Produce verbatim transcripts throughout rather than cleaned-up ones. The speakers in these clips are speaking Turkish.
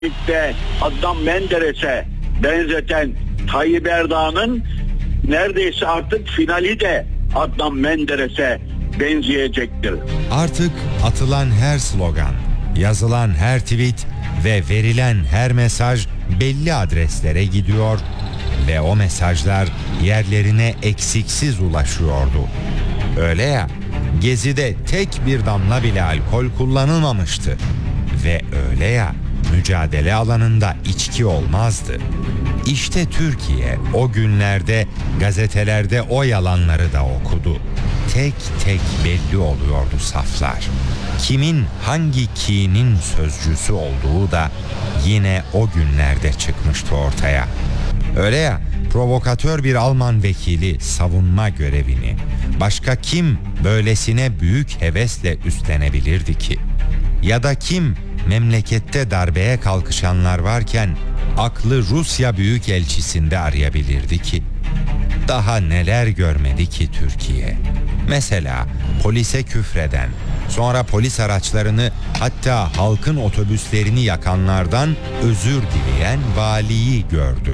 de Adnan Menderes'e benzeten Tayyip Erdoğan'ın neredeyse artık finali de Adnan Menderes'e benzeyecektir. Artık atılan her slogan, yazılan her tweet ve verilen her mesaj belli adreslere gidiyor ve o mesajlar yerlerine eksiksiz ulaşıyordu. Öyle ya, Gezi'de tek bir damla bile alkol kullanılmamıştı ve öyle ya, mücadele alanında içki olmazdı. İşte Türkiye o günlerde gazetelerde o yalanları da okudu. Tek tek belli oluyordu saflar. Kimin hangi kinin sözcüsü olduğu da yine o günlerde çıkmıştı ortaya. Öyle ya, provokatör bir Alman vekili savunma görevini başka kim böylesine büyük hevesle üstlenebilirdi ki? Ya da kim memlekette darbeye kalkışanlar varken aklı Rusya Büyükelçisi'nde arayabilirdi ki? Daha neler görmedi ki Türkiye? Mesela polise küfreden, sonra polis araçlarını hatta halkın otobüslerini yakanlardan özür dileyen valiyi gördü.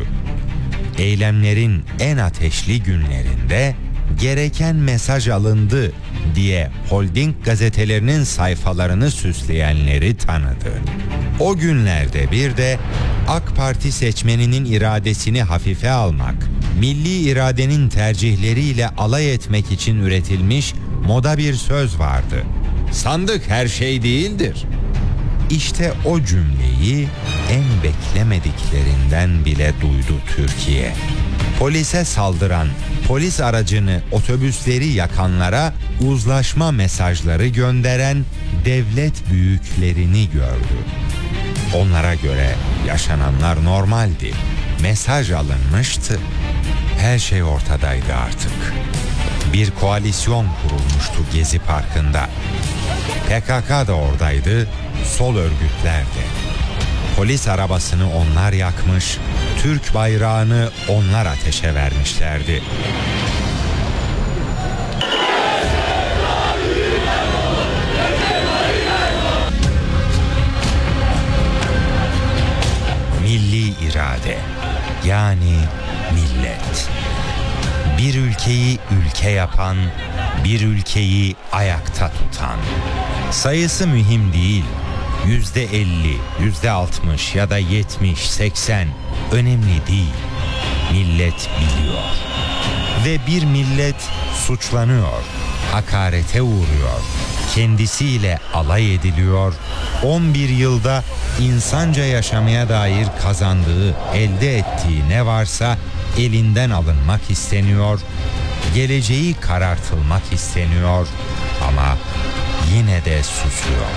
Eylemlerin en ateşli günlerinde gereken mesaj alındı diye holding gazetelerinin sayfalarını süsleyenleri tanıdı. O günlerde bir de AK Parti seçmeninin iradesini hafife almak, milli iradenin tercihleriyle alay etmek için üretilmiş moda bir söz vardı. Sandık her şey değildir. İşte o cümleyi en beklemediklerinden bile duydu Türkiye. Polise saldıran, polis aracını, otobüsleri yakanlara uzlaşma mesajları gönderen devlet büyüklerini gördü. Onlara göre yaşananlar normaldi. Mesaj alınmıştı. Her şey ortadaydı artık. Bir koalisyon kurulmuştu Gezi Parkı'nda. P K K da oradaydı, sol örgütler de. Polis arabasını onlar yakmış, Türk bayrağını onlar ateşe vermişlerdi. Milli irade, yani millet. Bir ülkeyi ülke yapan, bir ülkeyi ayakta tutan. Sayısı mühim değil. Yüzde elli, yüzde altmış ya da yetmiş, seksen önemli değil. Millet biliyor. Ve bir millet suçlanıyor, hakarete uğruyor, kendisiyle alay ediliyor. on bir yılda insanca yaşamaya dair kazandığı, elde ettiği ne varsa elinden alınmak isteniyor. Geleceği karartılmak isteniyor ama yine de susuyor.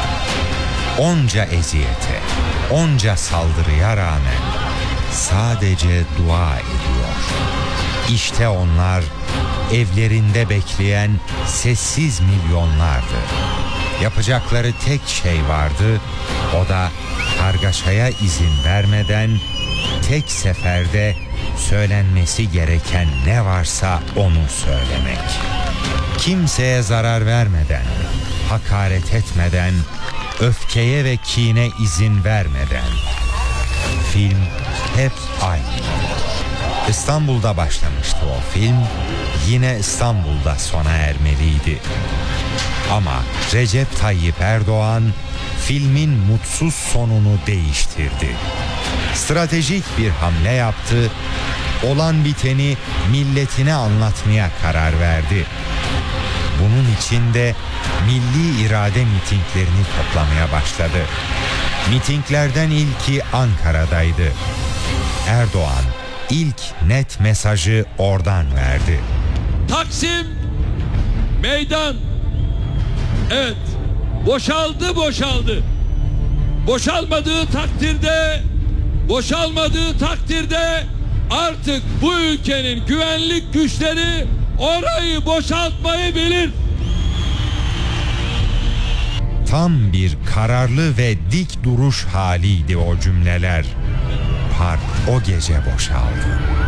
Onca eziyete, onca saldırıya rağmen sadece dua ediyor. İşte onlar evlerinde bekleyen sessiz milyonlardı. Yapacakları tek şey vardı, o da kargaşaya izin vermeden tek seferde söylenmesi gereken ne varsa onu söylemek. Kimseye zarar vermeden, hakaret etmeden, öfkeye ve kine izin vermeden. Film hep aynı. İstanbul'da başlamıştı o film, yine İstanbul'da sona ermeliydi. Ama Recep Tayyip Erdoğan filmin mutsuz sonunu değiştirdi. Stratejik bir hamle yaptı, olan biteni milletine anlatmaya karar verdi. Bunun için de milli irade mitinglerini toplamaya başladı. Mitinglerden ilki Ankara'daydı. Erdoğan ilk net mesajı oradan verdi. Taksim meydan. Evet, boşaldı boşaldı. Boşalmadığı takdirde, boşalmadığı takdirde artık bu ülkenin güvenlik güçleri orayı boşaltmayı bilir. Tam bir kararlı ve dik duruş haliydi o cümleler. Park o gece boşaldı.